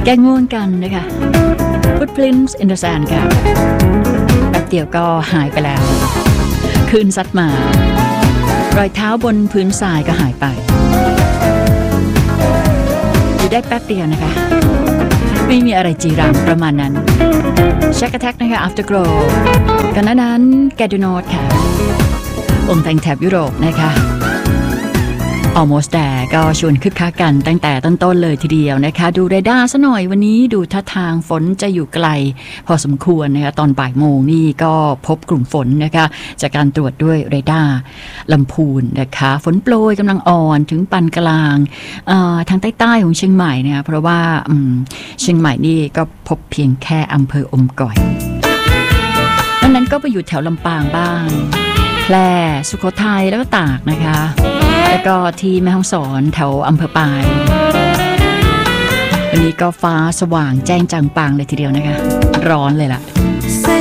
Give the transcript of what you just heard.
แก้ง่วงกันนะคะ Footprints in the Sand ค่ะแป๊บเดียวก็หายไปแล้วคืนซัดมารอยเท้าบนพื้นทรายก็หายไปอยู่ได้แป๊บเดียวนะคะไม่มีอะไรจีรังประมาณนั้น Shack Attack นะคะ Afterglow กันนั้นแกดูโนดค่ะวงแต่งแถบยุโรปนะคะ Almost There ก็ชวนคึกคักกันตั้งแต่ต้นๆเลยทีเดียวนะคะดูเรดาร์ซะหน่อยวันนี้ดูท่าทางฝนจะอยู่ไกลพอสมควรนะคะตอนบ่ายโมงนี่ก็พบกลุ่มฝนนะคะจากการตรวจด้วยเรดาร์ลำพูนนะคะฝนโปรยกำลังอ่อนถึงปานกลางทางใต้ๆของเชียงใหม่นะคะเพราะว่าเชียงใหม่นี่ก็พบเพียงแค่อำเภออมก่อยนั้นก็ไปอยู่แถวลำปางบ้างแพร่สุโขทัยแล้วก็ตากนะคะแล้วก็ที่แม่ฮ่องสอนแถวอำเภอปายวันนี้ก็ฟ้าสว่างแจ้งจางปางเลยทีเดียวนะคะร้อนเลยล่ะ